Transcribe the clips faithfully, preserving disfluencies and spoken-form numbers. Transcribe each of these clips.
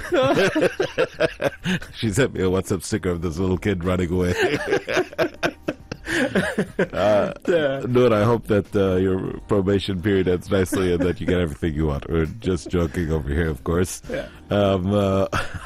She sent me a WhatsApp sticker of this little kid running away. uh, Noor, I hope that uh, your probation period ends nicely and that you get everything you want. We're just joking over here, of course. Yeah. Um, uh,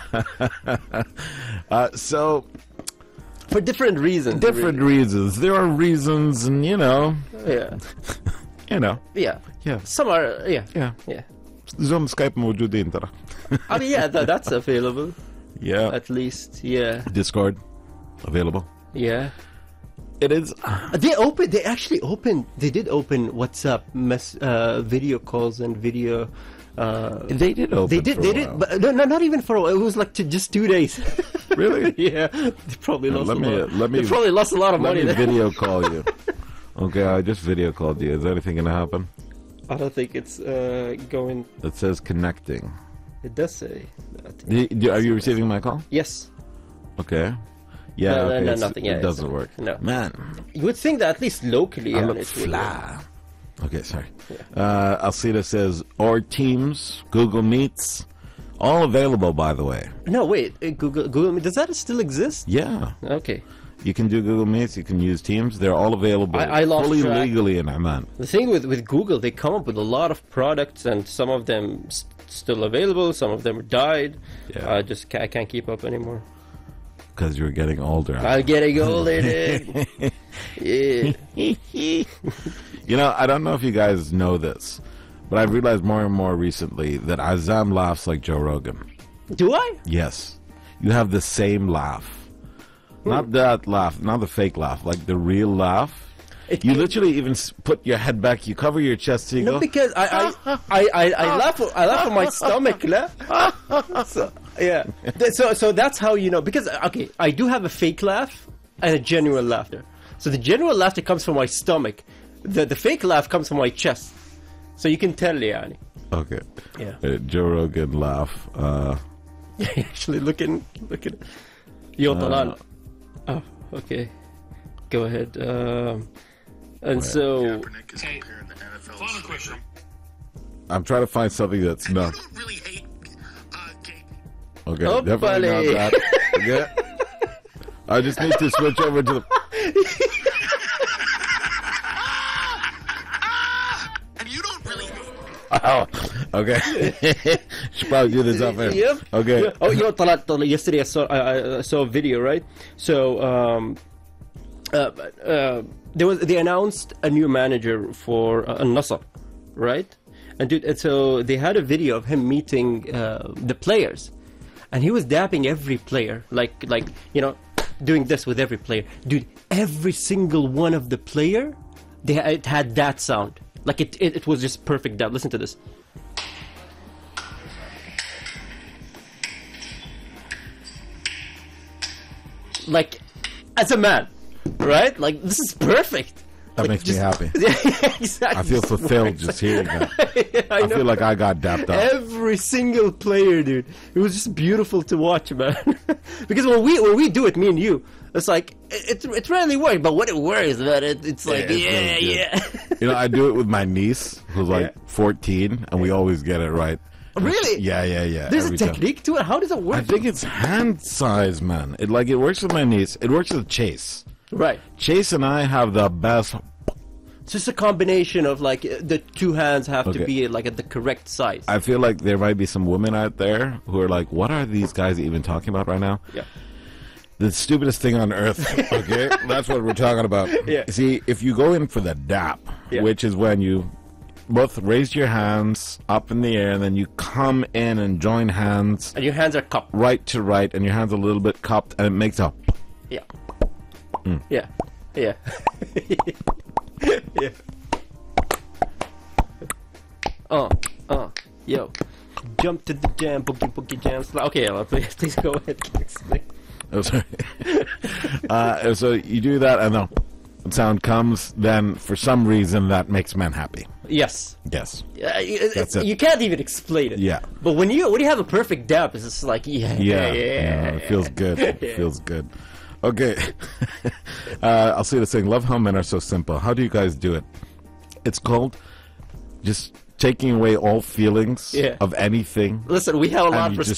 uh, so, for different reasons. Different really. reasons. There are reasons, and you know. Yeah. You know. Yeah. Yeah. Some are. Yeah. Yeah. Yeah. Zoom Skype موجودين ترى. I mean, yeah, that, that's available. Yeah. At least, yeah. Discord available. Yeah. It is. They opened. They actually opened. They did open WhatsApp mess, uh, video calls and video. Uh, they did open. They did. For they a did. while. But no, no, not even for a while. It was like to just two days. Really? Yeah. They probably lost let a me, lot. Let me. They probably lost a lot of let money. me There. video call you. Okay, I just video called you. Is anything gonna happen? I don't think it's uh, going. It says connecting. It does say. That. Do, do, are you receiving my call? Yes. Okay. Yeah. No, no, okay, no, it's- nothing. Yeah, it doesn't it's- work. no. Man, You would think that at least locally. I yeah, look it's really- fly. Okay, sorry. Uh, Alcida says, or Teams, Google Meets, all available, by the way. No, wait. uh, Google. Google. Meet, Does that still exist? Yeah. Okay. You can do Google Meets, you can use Teams. They're all available I- I lost fully track. legally in Amman. The thing with, with Google, they come up with a lot of products, and some of them s- still available, some of them died. Yeah. I just ca- I can't keep up anymore. Because you're getting older. I'm getting older, dude. Yeah. You know, I don't know if you guys know this, but I've realized more and more recently that Azam laughs like Joe Rogan. Do I? Yes. You have the same laugh. Not that laugh, not the fake laugh, like the real laugh. It- You literally even s- put your head back, you cover your chest, so you No, go, because I I, I, I, I laugh I laugh on my stomach, la. So, yeah. Th- So so that's how you know, because okay, I do have a fake laugh and a genuine laughter. So the genuine laughter comes from my stomach. The the fake laugh comes from my chest. So you can tell, yani. okay. Yeah. Uh, Joe Rogan laugh. Uh, Actually, looking, looking. Yo, Talal. Oh, okay. Go ahead. Um, and so, Kaepernick is comparing the N F L. Final question. I'm trying to find something that's You not. don't really hate uh, gay Okay, Oh, definitely buddy. not that. Okay. I just need to switch over to the. and you don't really hate Oh, okay. Should probably do this off air. Yep. Okay. Yeah. Oh, yo, Talat, Talat, yesterday I saw I, I saw a video, right? So, um, uh, uh, there was they announced a new manager for uh, Al-Nassr, right? And dude, and so they had a video of him meeting uh, the players, and he was dapping every player, like like you know, doing this with every player. Dude, every single one of the player, they had, it had that sound. Like it, it, it was just perfect dab. Listen to this. Like, as a man, right? Like, this is perfect. That Like, makes just- me happy. Yeah, exactly. I feel fulfilled just hearing that. I, I know. feel like I got dapped up. Every single player, dude. It was just beautiful to watch, man. Because when we when we do it, me and you, it's like it it, it rarely works. But when it works, man, it, it's like it yeah, feels yeah. good. You know, I do it with my niece, who's like Yeah. fourteen, and we always get it right. Really? Yeah, yeah, yeah. There's every a time. technique to it. How does it work? I think it's hand size, man. It like it works with my niece. It works with Chase. right. Chase and I have the best. It's just a combination of like uh, the two hands have to Okay. be like at the correct size. I feel like there might be some women out there who are like, "What are these guys even talking about right now?" yeah. The stupidest thing on earth. Okay, that's what we're talking about. Yeah. See, if you go in for the dap, Yeah. which is when you both raise your hands up in the air, and then you come in and join hands And your hands are cupped. right to right, and your hands a little bit cupped, and it makes a. Yeah. Mm. Yeah. Yeah. yeah. Uh, uh, yo. Jump to the jam, boogie boogie jam. Sla- okay, well, please, please go ahead. Explain. Oh, sorry. uh, so you do that, and the sound comes. Then, for some reason, that makes men happy. Yes. Yes. Yeah, you, That's it. you can't even explain it. Yeah. But when you when you have a perfect dab, it's just like yeah, Yeah, yeah, yeah, it feels good. It feels good. Okay, uh, I'll say this thing. Love how men are so simple. How do you guys do it? It's called just taking away all feelings Yeah. of anything. Listen, we have a lot and of you just